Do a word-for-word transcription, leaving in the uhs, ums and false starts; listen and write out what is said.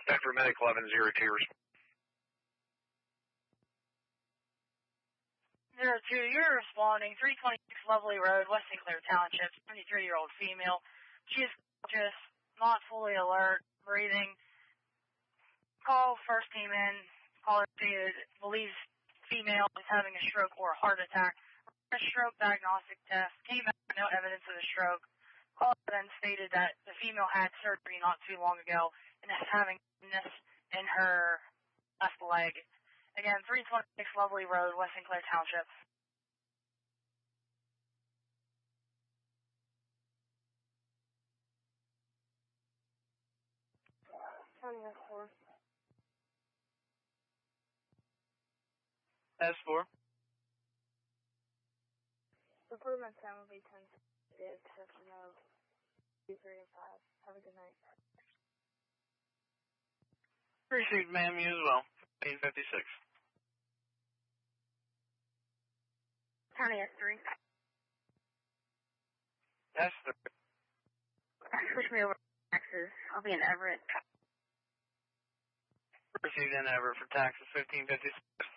After Medic eleven zero two. Zero two, you're responding. three twenty-six Lovely Road, West Sinclair Township, seventy-three-year-old female. She is just not fully alert, breathing. Call first came in. Caller stated, believes female is having a stroke or a heart attack. A stroke diagnostic test came back, no evidence of a stroke. Caller then stated that the female had surgery not too long ago and is having numbness in her left leg. Again, three twenty-six Lovely Road, West Sinclair Township. County S four. S four. Improvement time will be ten except no two, three, and five. Have a good night. Received, ma'am, you as well. fifteen fifty-six. County S three. S three. Switch me over to taxes. I'll be in Everett. Received in Everett for taxes, fifteen fifty-six.